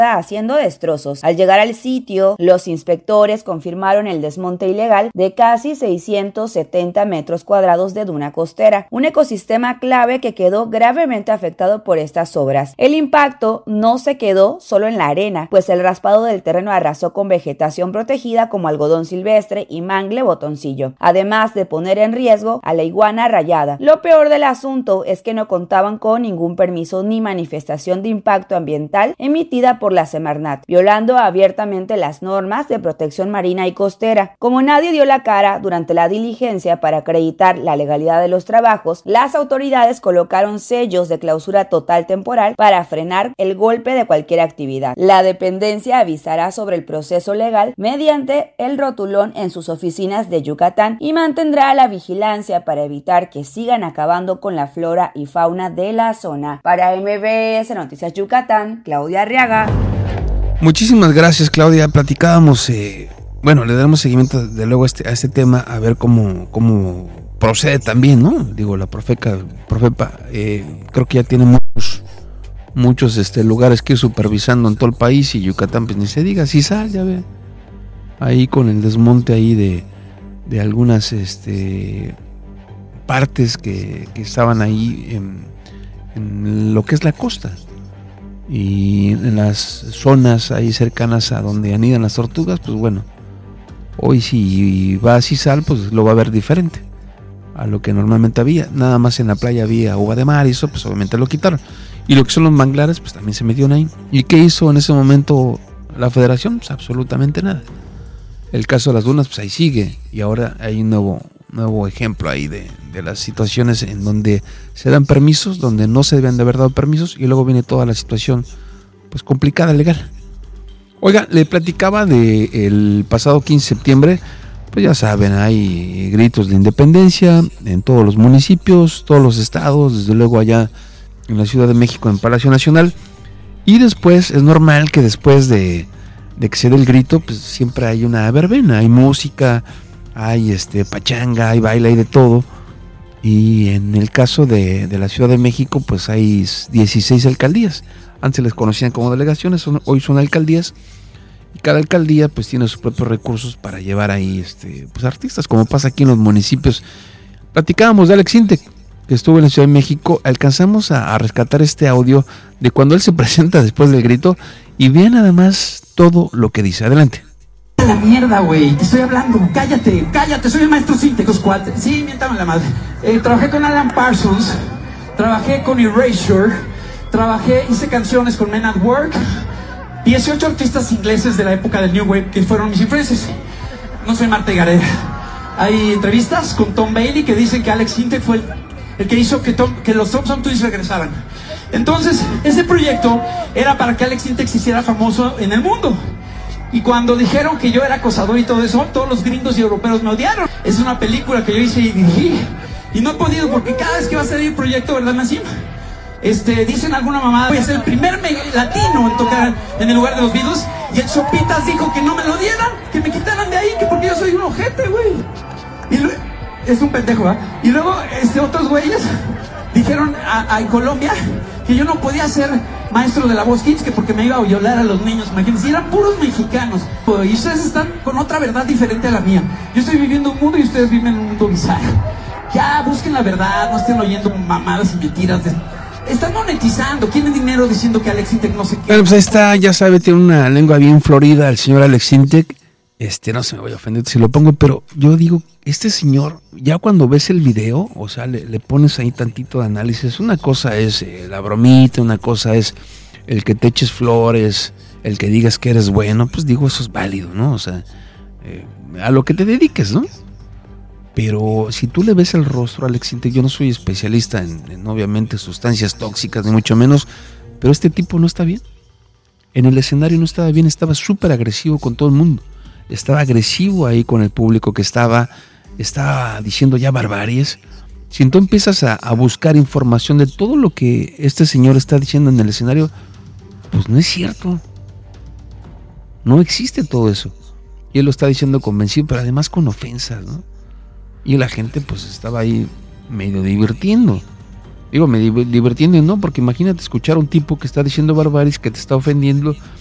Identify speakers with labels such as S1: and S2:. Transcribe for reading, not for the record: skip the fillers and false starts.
S1: haciendo destrozos. Al llegar al sitio, los inspectores confirmaron el desmonte ilegal de casi 670 metros cuadrados de duna costera, un ecosistema clave que quedó gravemente afectado por estas obras. El impacto no se quedó solo en la arena, pues el raspado del terreno arrasó con vegetación protegida como algodón silvestre y mangle botoncillo, además de poner en riesgo a la iguana rayada. Lo peor del asunto es que no contaban con ningún permiso ni manifestación de impacto ambiental emitida por la Semarnat, violando abiertamente las normas de protección marina y costera. Como nadie dio la cara durante la diligencia para acreditar la legalidad de los trabajos, las autoridades colocaron sellos de clausura total temporal para frenar el golpe de cualquier actividad. La dependencia avisará sobre el proceso legal mediante el rotulón en sus oficinas de Yucatán y mantendrá la vigilancia para evitar que sigan acabando con la flora y fauna de la zona. Para MBS Noticias Yucatán, Claudia Arriaga.
S2: Muchísimas gracias, Claudia. Platicábamos, le daremos seguimiento de luego a este tema, a ver cómo procede también, ¿no? Digo, la Profepa, creo que ya tiene muchos lugares que ir supervisando en todo el país, y Yucatán, pues ni se diga, si sale, ya ve, ahí con el desmonte ahí de algunas partes que estaban ahí en lo que es la costa y en las zonas ahí cercanas a donde anidan las tortugas. Pues bueno, hoy si va a Cisal, pues lo va a ver diferente a lo que normalmente había. Nada más en la playa había uva de mar y eso, pues obviamente lo quitaron. Y lo que son los manglares, pues también se metieron ahí. ¿Y qué hizo en ese momento la Federación? Pues absolutamente nada. El caso de las dunas, pues ahí sigue, y ahora hay un nuevo ejemplo ahí de las situaciones en donde se dan permisos, donde no se deben de haber dado permisos, y luego viene toda la situación pues complicada legal. Oiga, le platicaba del pasado 15 de septiembre, pues ya saben, hay gritos de independencia en todos los municipios, todos los estados, desde luego allá en la Ciudad de México, en Palacio Nacional, y después es normal que después de que se dé el grito, pues siempre hay una verbena, hay música, hay pachanga, hay baile, hay de todo. Y en el caso de la Ciudad de México, pues hay 16 alcaldías. Antes les conocían como delegaciones, hoy son alcaldías, y cada alcaldía pues tiene sus propios recursos para llevar ahí pues artistas, como pasa aquí en los municipios. Platicábamos de Alex Intec, que estuvo en la Ciudad de México. Alcanzamos a rescatar este audio de cuando él se presenta después del grito, y vean además todo lo que dice. Adelante.
S3: La mierda, güey, te estoy hablando, cállate, soy el maestro Intec, los cuates. Sí, miéntame la madre. Trabajé con Alan Parsons, trabajé con Erasure, hice canciones con Men at Work, 18 artistas ingleses de la época del New Wave que fueron mis influencias. No soy Marta y Gareda. Hay entrevistas con Tom Bailey que dicen que Alex Intec fue el que hizo que los Thompson Twins regresaran. Entonces, ese proyecto era para que Alex Intec se hiciera famoso en el mundo. Y cuando dijeron que yo era acosador y todo eso, todos los gringos y europeos me odiaron. Es una película que yo hice y dirigí, y no he podido porque cada vez que va a salir el proyecto, ¿verdad, Nassim? Dicen alguna mamada, voy a ser el primer latino en tocar en el lugar de los Beatles, y el Sopitas dijo que no me lo dieran, que me quitaran de ahí, que porque yo soy un ojete, güey. Es un pendejo, ¿verdad? Y luego otros güeyes dijeron en Colombia que yo no podía ser maestro de la voz Kids, que porque me iba a violar a los niños. Imagínense, eran puros mexicanos. Y ustedes están con otra verdad diferente a la mía. Yo estoy viviendo un mundo y ustedes viven en un mundo bizarro. Ya, busquen la verdad, no estén oyendo mamadas y mentiras. Están monetizando, quieren dinero diciendo que Alex Intec no sé qué.
S2: Bueno, pues ahí está, ya sabe, tiene una lengua bien florida el señor Alex Intec. No se me voy a ofender si lo pongo, pero yo digo, este señor, ya cuando ves el video, o sea, le pones ahí tantito de análisis. Una cosa es la bromita, una cosa es el que te eches flores, el que digas que eres bueno, pues digo, eso es válido, ¿no? O sea, a lo que te dediques, ¿no? Pero si tú le ves el rostro a Alex Intec, yo no soy especialista en obviamente sustancias tóxicas, ni mucho menos, pero este tipo no está bien. En el escenario no estaba bien, estaba súper agresivo con todo el mundo. Estaba agresivo ahí con el público que estaba diciendo ya barbaries. Si tú empiezas a buscar información de todo lo que este señor está diciendo en el escenario, pues no es cierto. No existe todo eso. Y él lo está diciendo convencido, pero además con ofensas, ¿no? Y la gente pues estaba ahí medio divirtiendo. Digo, medio divirtiendo, ¿no? Porque imagínate escuchar a un tipo que está diciendo barbaries, que te está ofendiendo,